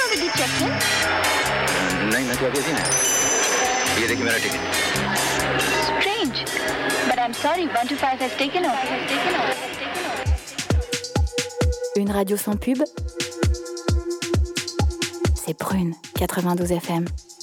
already checked in? नहीं, मैं तो अभी अभी आया। ये देखिए मेरा ticket. Strange, but I'm sorry, 125 has taken off. Une radio sans pub, c'est Prune 92 FM.